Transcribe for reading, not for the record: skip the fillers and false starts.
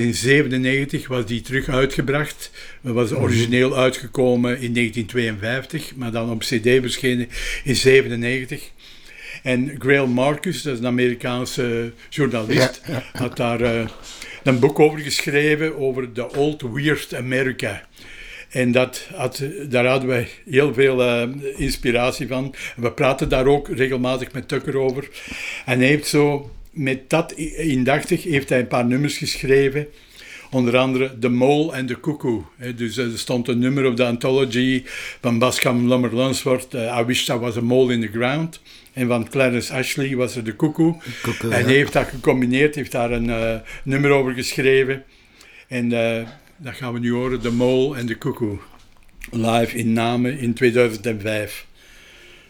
In 1997 was die terug uitgebracht. Dat was origineel uitgekomen in 1952, maar dan op cd verschenen in 1997. En Greil Marcus, dat is een Amerikaanse journalist, had daar een boek over geschreven over The Old Weird America. En daar hadden wij heel veel inspiratie van. We praten daar ook regelmatig met Tucker over. En hij heeft zo, met dat indachtig, heeft hij een paar nummers geschreven. Onder andere The Mole and the Cuckoo. Dus er stond een nummer op de anthology van Bascom Lummer Lunsford, I Wish There Was a Mole in the Ground. En van Clarence Ashley was er de Cuckoo. En hij heeft dat gecombineerd, heeft daar een nummer over geschreven. En dat gaan we nu horen, The Mole and the Cuckoo. Live in Namen in 2005.